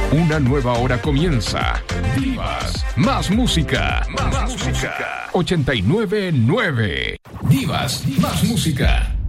Una nueva hora comienza. Divas, más música. Más música. 89.9. Divas, más música.